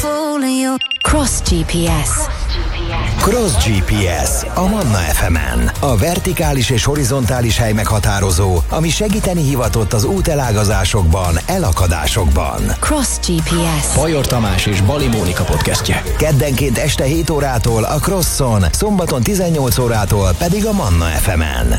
fooling you. Cross GPS. Cross GPS a Manna FM-en. A vertikális és horizontális hely meghatározó, ami segíteni hivatott az útelágazásokban, elakadásokban. Cross GPS. Bajor Tamás és Bali Mónika podcastje. Keddenként este 7 órától a Crosson, szombaton 18 órától pedig a Manna FM-en.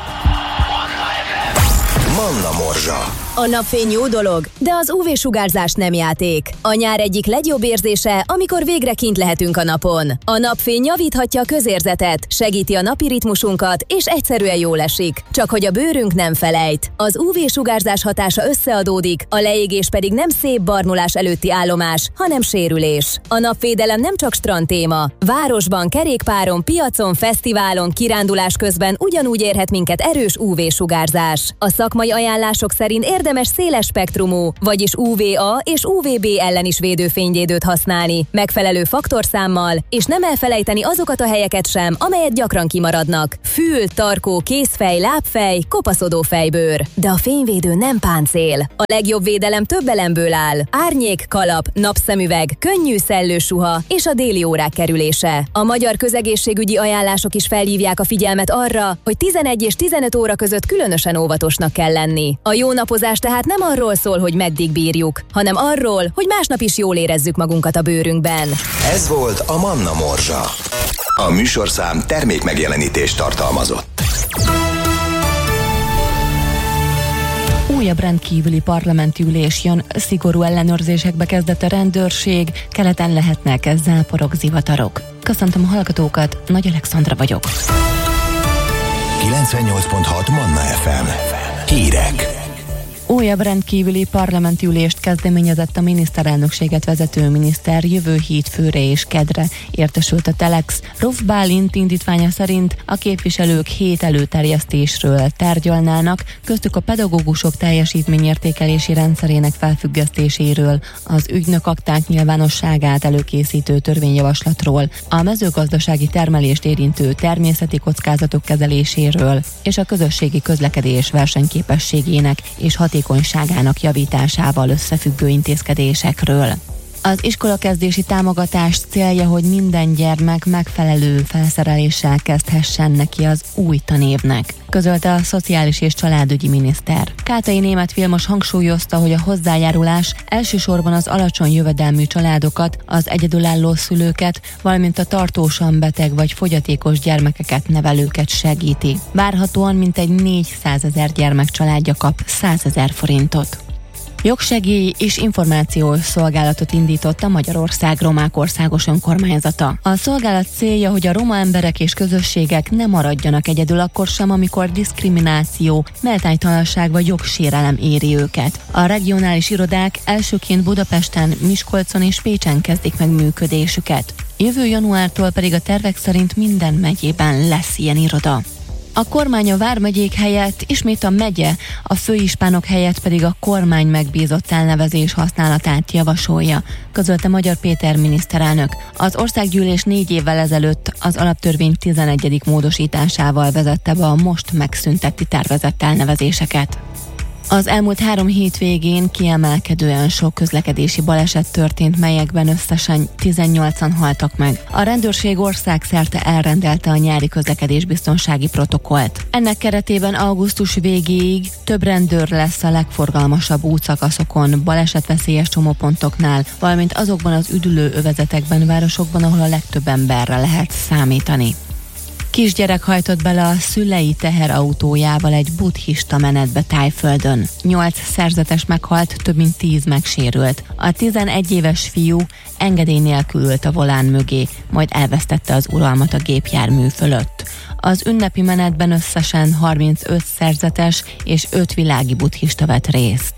Manna Morzsa. A napfény jó dolog, de az UV-sugárzás nem játék. A nyár egyik legjobb érzése, amikor végre kint lehetünk a napon. A napfény javíthatja a közérzetet, segíti a napi ritmusunkat, és egyszerűen jól esik. Csak hogy a bőrünk nem felejt. Az UV-sugárzás hatása összeadódik, a leégés pedig nem szép barnulás előtti állomás, hanem sérülés. A napvédelem nem csak strand téma. Városban, kerékpáron, piacon, fesztiválon, kirándulás közben ugyanúgy érhet minket erős UV-sugárzás. A szakmai ajánlások szerint érdemes széles spektrumú, vagyis UVA és UVB ellen is védőfényvédőt használni, megfelelő faktorszámmal, és nem elfelejteni azokat a helyeket sem, amelyet gyakran kimaradnak. Fül, tarkó, kézfej, lábfej, kopaszodó fejbőr. De a fényvédő nem páncél. A legjobb védelem több elemből áll. Árnyék, kalap, napszemüveg, könnyű szellősuha és a déli órák kerülése. A magyar közegészségügyi ajánlások is felhívják a figyelmet arra, hogy 11 és 15 óra között különösen óvatosnak kell lenni. A jó napozás tehát nem arról szól, hogy meddig bírjuk, hanem arról, hogy másnap is jól érezzük magunkat a bőrünkben. Ez volt a Manna Morzsa. A műsorszám termékmegjelenítést tartalmazott. Újabb rendkívüli parlamenti ülés jön, szigorú ellenőrzésekbe kezdett a rendőrség, keleten lehetnek záporok, zivatarok. Köszöntöm a hallgatókat, Nagy Alexandra vagyok. 98.6 Manna FM. Hírek. Újabb rendkívüli parlamenti ülést kezdeményezett a miniszterelnökséget vezető miniszter, jövő hétfőre és kedre értesült a Telex. Rov Bálint indítványa szerint a képviselők 7 előterjesztésről tárgyalnának, köztük a pedagógusok teljesítményértékelési rendszerének felfüggesztéséről, az ügynök akták nyilvánosságát előkészítő törvényjavaslatról, a mezőgazdasági termelést érintő természeti kockázatok kezeléséről és a közösségi közlekedés versenyképességének és hatékonyságának javításával összefüggő intézkedésekről. Az iskolakezdési támogatás célja, hogy minden gyermek megfelelő felszereléssel kezdhessen neki az új tanévnek, közölte a szociális és családügyi miniszter. Kátai Németh Vilmos hangsúlyozta, hogy a hozzájárulás elsősorban az alacsony jövedelmű családokat, az egyedülálló szülőket, valamint a tartósan beteg vagy fogyatékos gyermekeket nevelőket segíti. Várhatóan mintegy 400 000 gyermek családja kap 100 000 forintot. Jogsegély és információs szolgálatot indított a Magyarország Romák Országos Önkormányzata. A szolgálat célja, hogy a roma emberek és közösségek ne maradjanak egyedül akkor sem, amikor diszkrimináció, méltánytalanság vagy jogsérelem éri őket. A regionális irodák elsőként Budapesten, Miskolcon és Pécsen kezdik meg működésüket. Jövő januártól pedig a tervek szerint minden megyében lesz ilyen iroda. A kormány a vármegyék helyett ismét a megye, a főispánok helyett pedig a kormány megbízott elnevezés használatát javasolja, közölte Magyar Péter miniszterelnök. Az országgyűlés 4 évvel ezelőtt az alaptörvény 11. módosításával vezette be a most megszüntetti tervezett elnevezéseket. Az elmúlt 3 hétvégén kiemelkedően sok közlekedési baleset történt, melyekben összesen 18-an haltak meg. A rendőrség országszerte elrendelte a nyári közlekedésbiztonsági protokollt. Ennek keretében augusztus végéig több rendőr lesz a legforgalmasabb útszakaszokon, balesetveszélyes csomópontoknál, valamint azokban az üdülő övezetekben, városokban, ahol a legtöbb emberre lehet számítani. Kisgyerek hajtott bele a szülei teherautójával egy buddhista menetbe Thaiföldön. 8 szerzetes meghalt, több mint 10 megsérült. A 11 éves fiú engedély nélkül ült a volán mögé, majd elvesztette az uralmat a gépjármű fölött. Az ünnepi menetben összesen 35 szerzetes és 5 világi buddhista vett részt.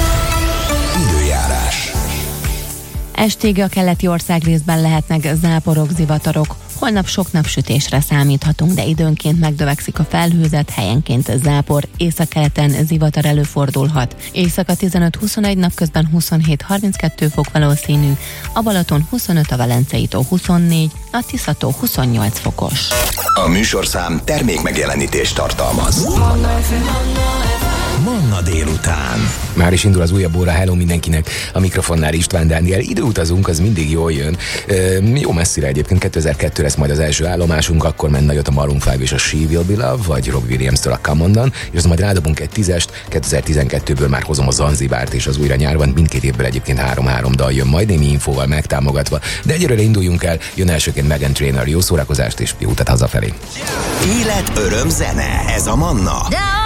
Időjárás. Estig a keleti országrészben lehetnek záporok, zivatarok. Holnap sok napsütésre számíthatunk, de időnként megdövekszik a felhőzet, helyenként zápor, északkeleten zivatar előfordulhat. Éjszaka 15-21, napközben 27-32 fok valószínű, a Balaton 25, a Velencei tó 24, a Tisza-tó 28 fokos. A műsorszám termékmegjelenítést tartalmaz. Manna FM. Manna délután. Már is indul az újabb óra, hello mindenkinek, a mikrofonnál István Dániel. Időutazunk, az mindig jól jön. Jó messzire egyébként, 2002 lesz majd az első állomásunk, akkor menne nagyot a Maroon 5 és a She Will Be Love, vagy Robbie Williams-től a Come On-dan, és az majd rádobunk egy 10-est, 2012-ből már hozom a Zanzibárt és az újra nyár van, mindkét évből egyébként 3-3 dal jön, majd némi infóval megtámogatva, de egyelőre induljunk el, jön elsőként Meghan Trainor, jó szórakozást és jó utat hazafelé. Élet, öröm, zene, ez a Manna.